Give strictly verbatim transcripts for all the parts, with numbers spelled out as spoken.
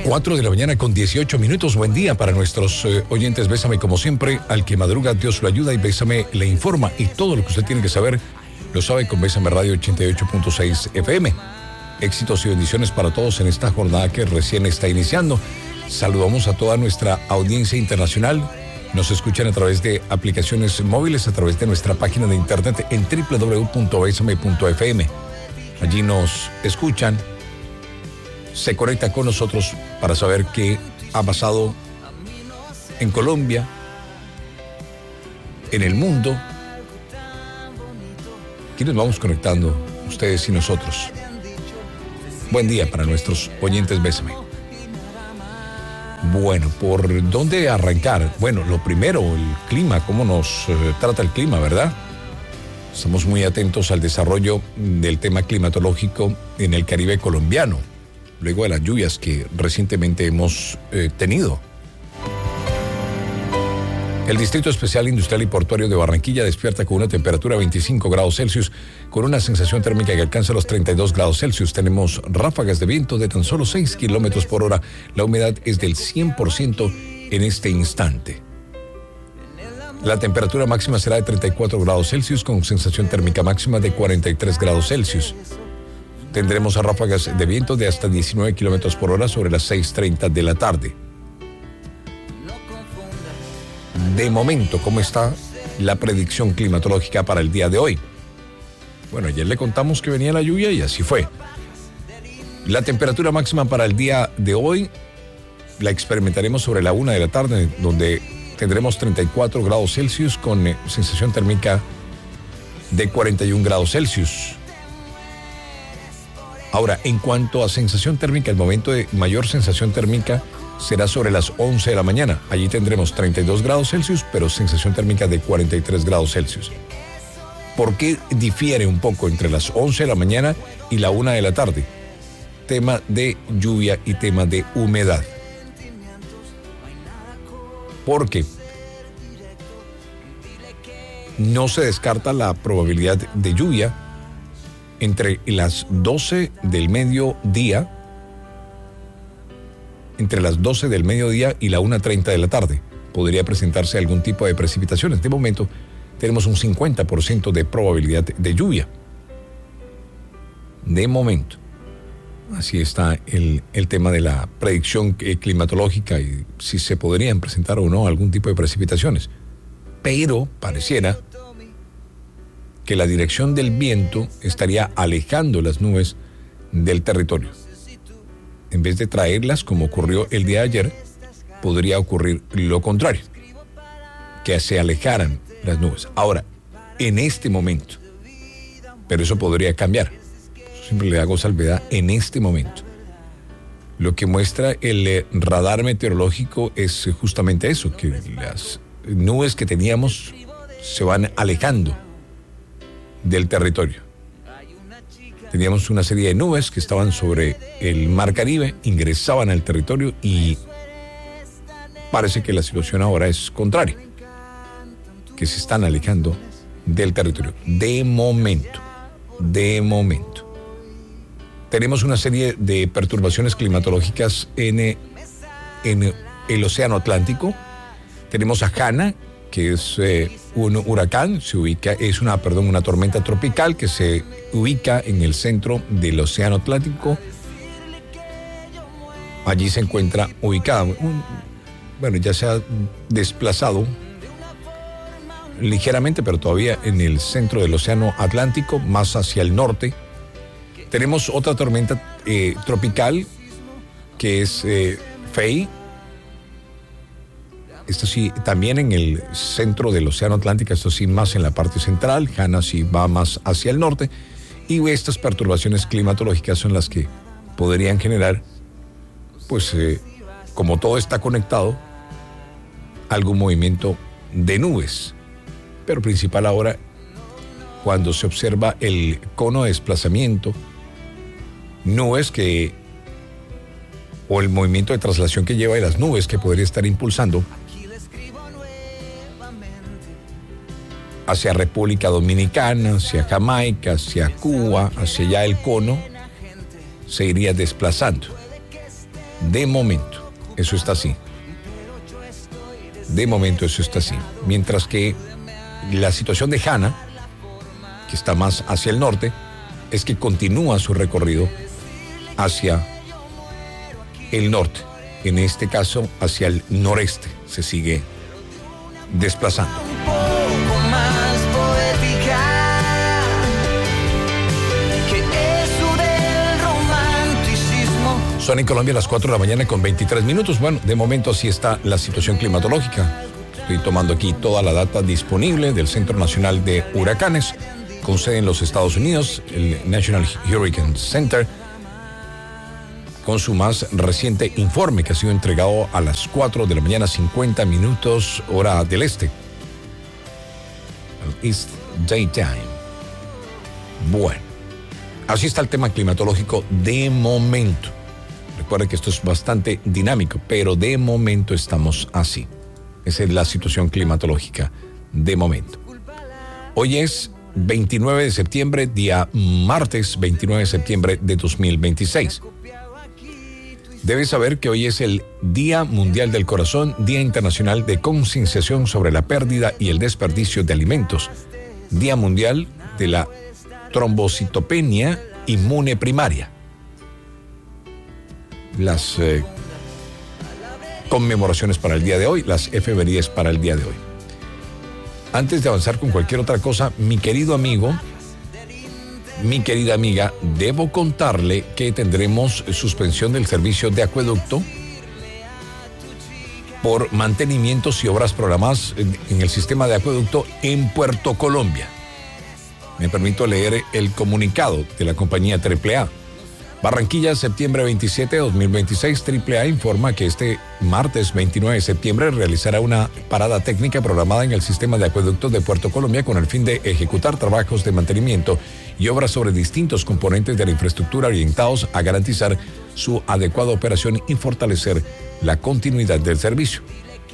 cuatro de la mañana con dieciocho minutos. Buen día para nuestros eh, oyentes. Bésame como siempre. Al que madruga, Dios lo ayuda, y Bésame le informa. Y todo lo que usted tiene que saber lo sabe con Bésame Radio ochenta y ocho punto seis F M. Éxitos y bendiciones para todos en esta jornada que recién está iniciando. Saludamos a toda nuestra audiencia internacional. Nos escuchan a través de aplicaciones móviles, a través de nuestra página de internet en doble u doble u doble u punto bésame punto f m. Allí nos escuchan, se conecta con nosotros para saber qué ha pasado en Colombia, en el mundo. Aquí nos vamos conectando, ustedes y nosotros. Buen día para nuestros oyentes. Bésame. Bueno, ¿por dónde arrancar? Bueno, lo primero, el clima, cómo nos eh, trata el clima, ¿verdad? Estamos muy atentos al desarrollo del tema climatológico en el Caribe colombiano, luego de las lluvias que recientemente hemos eh, tenido. El Distrito Especial Industrial y Portuario de Barranquilla despierta con una temperatura de veinticinco grados Celsius, con una sensación térmica que alcanza los treinta y dos grados Celsius. Tenemos ráfagas de viento de tan solo seis kilómetros por hora. La humedad es del cien por ciento en este instante. La temperatura máxima será de treinta y cuatro grados Celsius, con sensación térmica máxima de cuarenta y tres grados Celsius. Tendremos ráfagas de viento de hasta diecinueve kilómetros por hora sobre las seis treinta de la tarde. De momento, ¿cómo está la predicción climatológica para el día de hoy? Bueno, ayer le contamos que venía la lluvia y así fue. La temperatura máxima para el día de hoy la experimentaremos sobre la una de la tarde, donde tendremos treinta y cuatro grados Celsius con eh, sensación térmica de cuarenta y un grados Celsius. Ahora, en cuanto a sensación térmica, el momento de mayor sensación térmica será sobre las once de la mañana. Allí tendremos treinta y dos grados Celsius, pero sensación térmica de cuarenta y tres grados Celsius. ¿Por qué difiere un poco entre las once de la mañana y la una de la tarde? Tema de lluvia y tema de humedad. Porque no se descarta la probabilidad de lluvia entre las doce del mediodía, entre las doce del mediodía y la una treinta de la tarde. Podría presentarse algún tipo de precipitaciones. De momento tenemos un cincuenta por ciento de probabilidad de lluvia. De momento. Así está el, el tema de la predicción climatológica y si se podrían presentar o no algún tipo de precipitaciones. Pero pareciera que la dirección del viento estaría alejando las nubes del territorio. En vez de traerlas, como ocurrió el día de ayer, podría ocurrir lo contrario, que se alejaran las nubes. Ahora, en este momento, pero eso podría cambiar. Siempre le hago salvedad en este momento. Lo que muestra el radar meteorológico es justamente eso, que las nubes que teníamos se van alejando del territorio. Teníamos una serie de nubes que estaban sobre el Mar Caribe, ingresaban al territorio y parece que la situación ahora es contraria, que se están alejando del territorio. De momento, de momento. Tenemos una serie de perturbaciones climatológicas en, en el Océano Atlántico. Tenemos a Hanna, que es eh, un huracán, se ubica, es una, perdón, una tormenta tropical que se ubica en el centro del Océano Atlántico. Allí se encuentra ubicada, un, bueno, ya se ha desplazado ligeramente, pero todavía en el centro del Océano Atlántico, más hacia el norte. Tenemos otra tormenta eh, tropical que es eh, Faye. Esto sí, también en el centro del Océano Atlántico, esto sí más en la parte central. Hanna sí va más hacia el norte. Y estas perturbaciones climatológicas son las que podrían generar, pues, eh, como todo está conectado, algún movimiento de nubes. Pero principal ahora, cuando se observa el cono de desplazamiento, nubes que, o el movimiento de traslación que lleva de las nubes que podría estar impulsando hacia República Dominicana, hacia Jamaica, hacia Cuba, hacia allá el cono, se iría desplazando. De momento, eso está así. De momento, eso está así. Mientras que la situación de Hanna, que está más hacia el norte, es que continúa su recorrido hacia el norte. En este caso, hacia el noreste. Se sigue desplazando. Un poco más poética que eso del romanticismo. Son en Colombia las cuatro de la mañana con veintitrés minutos. Bueno, de momento así está la situación climatológica. Estoy tomando aquí toda la data disponible del Centro Nacional de Huracanes, con sede en los Estados Unidos, el National Hurricane Center, con su más reciente informe que ha sido entregado a las cuatro de la mañana, cincuenta minutos, hora del este. East Daytime. Bueno, así está el tema climatológico de momento. Recuerden que esto es bastante dinámico, pero de momento estamos así. Esa es la situación climatológica de momento. Hoy es veintinueve de septiembre, día martes veintinueve de septiembre de dos mil veintiséis. Debes saber que hoy es el Día Mundial del Corazón, Día Internacional de Concienciación sobre la Pérdida y el Desperdicio de Alimentos, Día Mundial de la Trombocitopenia Inmune Primaria. Las eh, conmemoraciones para el día de hoy, las efemérides para el día de hoy. Antes de avanzar con cualquier otra cosa, mi querido amigo, mi querida amiga, debo contarle que tendremos suspensión del servicio de acueducto por mantenimientos y obras programadas en, en el sistema de acueducto en Puerto Colombia. Me permito leer el comunicado de la compañía Triple A. Barranquilla, septiembre veintisiete de dos mil veintiséis, Triple A informa que este martes veintinueve de septiembre realizará una parada técnica programada en el sistema de acueductos de Puerto Colombia con el fin de ejecutar trabajos de mantenimiento y obras sobre distintos componentes de la infraestructura orientados a garantizar su adecuada operación y fortalecer la continuidad del servicio.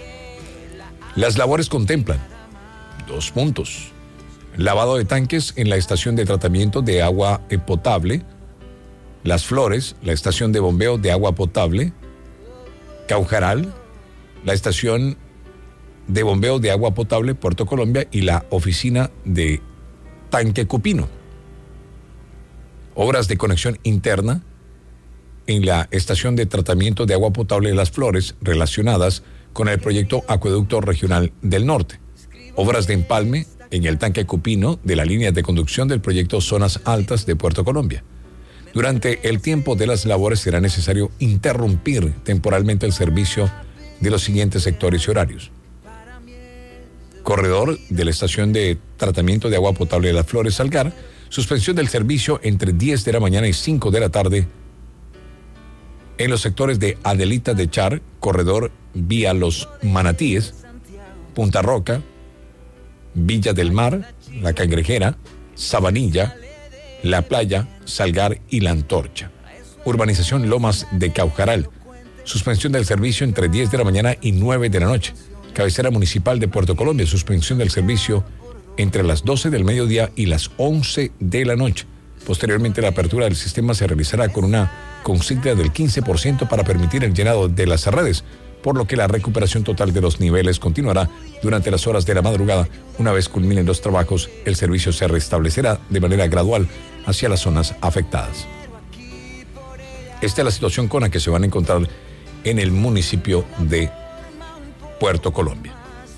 Las labores contemplan dos puntos: lavado de tanques en la estación de tratamiento de agua potable Las Flores, la estación de bombeo de agua potable Caujaral, la estación de bombeo de agua potable Puerto Colombia y la oficina de Tanque Cupino. Obras de conexión interna en la estación de tratamiento de agua potable de Las Flores relacionadas con el proyecto Acueducto Regional del Norte. Obras de empalme en el Tanque Cupino de la línea de conducción del proyecto Zonas Altas de Puerto Colombia. Durante el tiempo de las labores será necesario interrumpir temporalmente el servicio de los siguientes sectores y horarios: corredor de la estación de tratamiento de agua potable de Las Flores Salgar, suspensión del servicio entre diez de la mañana y cinco de la tarde en los sectores de Adelita de Char, corredor vía Los Manatíes, Punta Roca, Villa del Mar, La Cangrejera, Sabanilla, La Playa, Salgar y La Antorcha. Urbanización Lomas de Caujaral, suspensión del servicio entre diez de la mañana y nueve de la noche. Cabecera Municipal de Puerto Colombia, suspensión del servicio entre las doce del mediodía y las once de la noche. Posteriormente, la apertura del sistema se realizará con una consigna del quince por ciento para permitir el llenado de las redes, por lo que la recuperación total de los niveles continuará durante las horas de la madrugada. Una vez culminen los trabajos, el servicio se restablecerá de manera gradual hacia las zonas afectadas. Esta es la situación con la que se van a encontrar en el municipio de Puerto Colombia.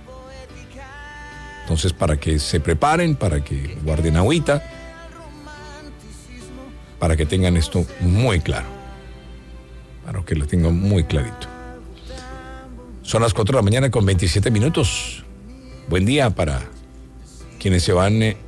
Entonces, para que se preparen, para que guarden agüita, para que tengan esto muy claro, para que lo tengan muy clarito. Son las cuatro de la mañana con veintisiete minutos. Buen día para quienes se van eh,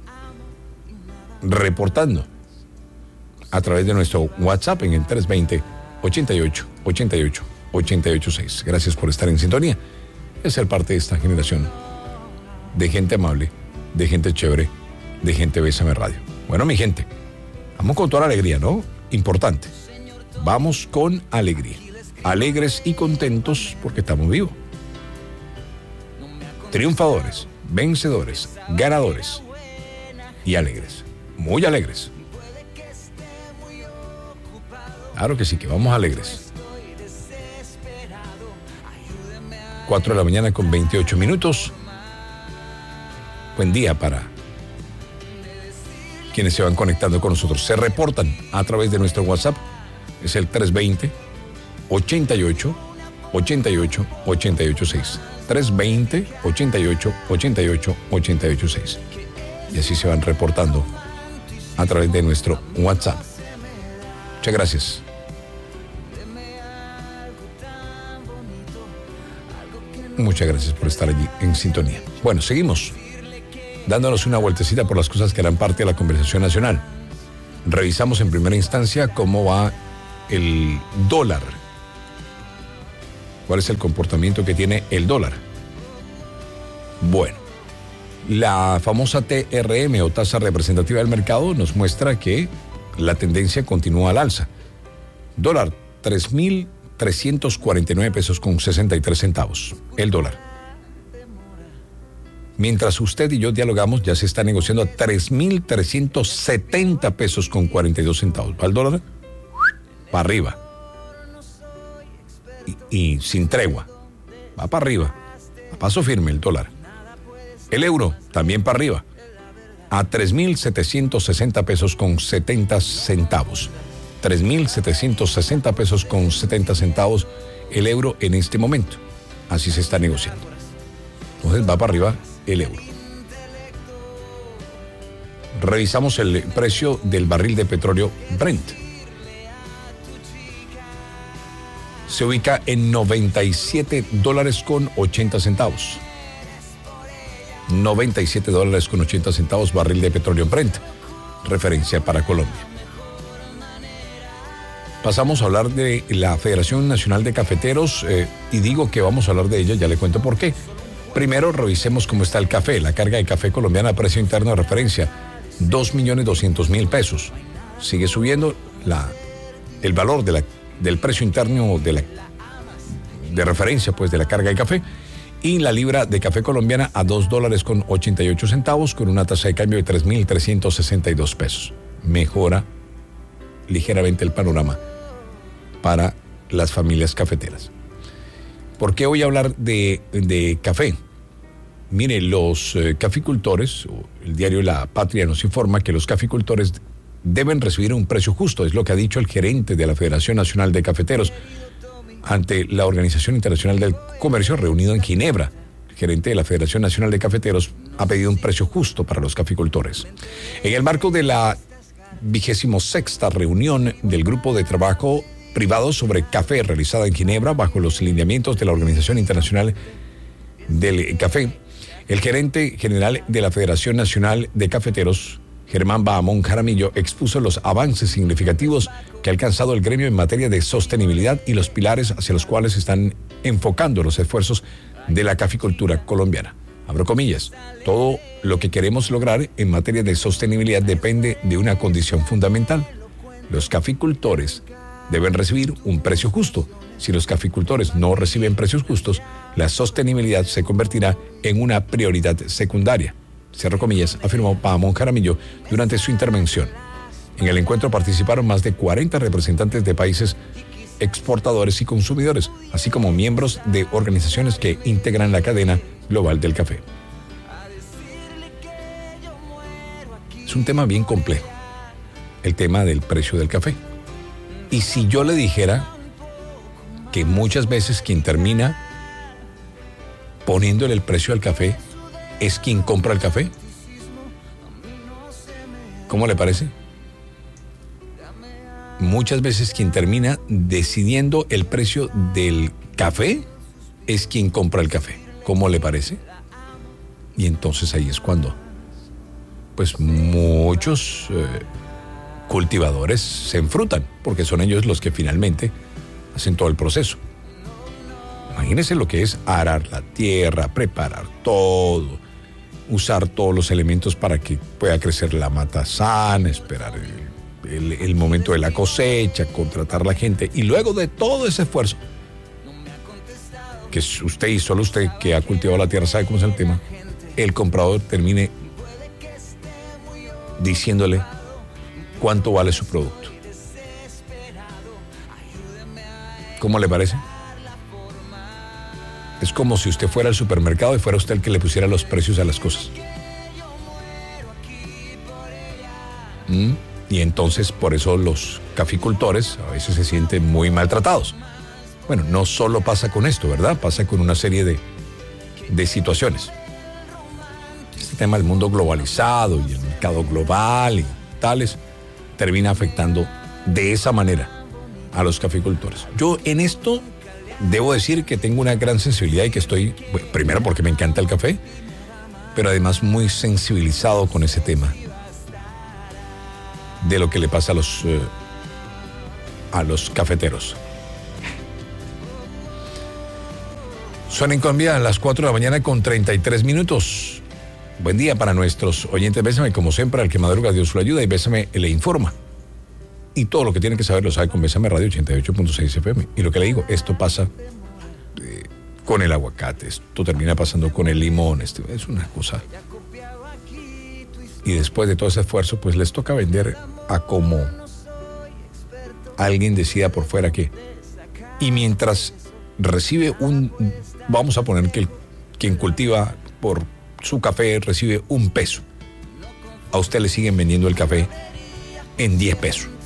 reportando a través de nuestro WhatsApp en el tres veinte, ochenta y ocho, ochenta y ocho, ochenta y ocho seis. Gracias por estar en sintonía y ser parte de esta generación de gente amable, de gente chévere, de gente Bésame Radio. Bueno, mi gente, vamos con toda la alegría, ¿no? Importante. Vamos con alegría. Alegres y contentos porque estamos vivos. Triunfadores, vencedores, ganadores y alegres. Muy alegres. Claro que sí, que vamos alegres. cuatro de la mañana con veintiocho minutos. Buen día para quienes se van conectando con nosotros. Se reportan a través de nuestro WhatsApp. Es el tres veinte, ochenta y ocho, ochenta y ocho, ochenta y ocho seis. tres veinte, ochenta y ocho, ochenta y ocho, ochenta y ocho seis. Y así se van reportando a través de nuestro WhatsApp. Muchas gracias. Muchas gracias por estar allí en sintonía. Bueno, seguimos dándonos una vueltecita por las cosas que harán parte de la conversación nacional. Revisamos en primera instancia cómo va el dólar. ¿Cuál es el comportamiento que tiene el dólar? Bueno, la famosa T R M o tasa representativa del mercado nos muestra que la tendencia continúa al alza. Dólar, tres mil trescientos cuarenta y nueve pesos con sesenta y tres centavos. El dólar. Mientras usted y yo dialogamos, ya se está negociando a tres mil trescientos setenta pesos con cuarenta y dos centavos. ¿Va el dólar? Para arriba. Y, y sin tregua. Va para arriba. A paso firme el dólar. El euro también para arriba. A tres mil setecientos sesenta pesos con setenta centavos. tres mil setecientos sesenta pesos con setenta centavos el euro en este momento. Así se está negociando. Entonces va para arriba el euro. Revisamos el precio del barril de petróleo Brent. Se ubica en noventa y siete dólares con ochenta centavos. noventa y siete dólares con ochenta centavos barril de petróleo Brent. Referencia para Colombia. Pasamos a hablar de la Federación Nacional de Cafeteros eh, y digo que vamos a hablar de ella, ya le cuento por qué. Primero revisemos cómo está el café. La carga de café colombiana a precio interno de referencia, dos millones doscientos mil pesos. Sigue subiendo la, el valor de la, del precio interno de, la, de referencia pues, de la carga de café. Y la libra de café colombiana a dos dólares con ochenta y ocho centavos con una tasa de cambio de tres mil trescientos sesenta y dos pesos. Mejora ligeramente el panorama para las familias cafeteras. ¿Por qué voy a hablar de, de café? Mire, los eh, caficultores, el diario La Patria nos informa que los caficultores deben recibir un precio justo, es lo que ha dicho el gerente de la Federación Nacional de Cafeteros ante la Organización Internacional del Comercio reunido en Ginebra. El gerente de la Federación Nacional de Cafeteros ha pedido un precio justo para los caficultores. En el marco de la vigésimo sexta reunión del Grupo de Trabajo Privado sobre Café realizada en Ginebra bajo los lineamientos de la Organización Internacional del Café, el gerente general de la Federación Nacional de Cafeteros, Germán Bahamón Jaramillo, expuso los avances significativos que ha alcanzado el gremio en materia de sostenibilidad y los pilares hacia los cuales están enfocando los esfuerzos de la caficultura colombiana. Abro comillas, todo lo que queremos lograr en materia de sostenibilidad depende de una condición fundamental. Los caficultores deben recibir un precio justo. Si los caficultores no reciben precios justos, la sostenibilidad se convertirá en una prioridad secundaria. Cierro comillas, afirmó Bahamón Jaramillo durante su intervención. En el encuentro participaron más de cuarenta representantes de países exportadores y consumidores, así como miembros de organizaciones que integran la cadena global del café. Es un tema bien complejo, el tema del precio del café. Y si yo le dijera que muchas veces quien termina poniéndole el precio al café es quien compra el café, ¿cómo le parece? Muchas veces quien termina decidiendo el precio del café es quien compra el café. ¿Cómo le parece? Y entonces ahí es cuando, pues muchos eh, cultivadores se enfrutan, porque son ellos los que finalmente hacen todo el proceso. Imagínense lo que es arar la tierra, preparar todo, usar todos los elementos para que pueda crecer la mata sana, esperar el, el, el momento de la cosecha, contratar a la gente, y luego de todo ese esfuerzo, que usted y solo usted que ha cultivado la tierra sabe cómo es el tema, el comprador termine diciéndole cuánto vale su producto. ¿Cómo le parece? Es como si usted fuera al supermercado y fuera usted el que le pusiera los precios a las cosas. ¿Mm? Y entonces por eso los caficultores a veces se sienten muy maltratados. Bueno, no solo pasa con esto, ¿verdad? Pasa con una serie de, de situaciones. Este tema del mundo globalizado y el mercado global y tales termina afectando de esa manera a los caficultores. Yo en esto debo decir que tengo una gran sensibilidad y que estoy, bueno, primero porque me encanta el café, pero además muy sensibilizado con ese tema de lo que le pasa a los, eh, a los cafeteros. Son en Colombia a las cuatro de la mañana con treinta y tres minutos. Buen día para nuestros oyentes. Bésame, como siempre, al que madruga Dios lo ayuda, y Bésame le informa. Y todo lo que tiene que saber lo sabe con Bésame Radio ochenta y ocho punto seis F M. Y lo que le digo, esto pasa eh, con el aguacate, esto termina pasando con el limón, esto es una cosa. Y después de todo ese esfuerzo, pues les toca vender a como alguien decida por fuera que. Y mientras recibe un, vamos a poner que el, quien cultiva por su café recibe un peso, a usted le siguen vendiendo el café en diez pesos.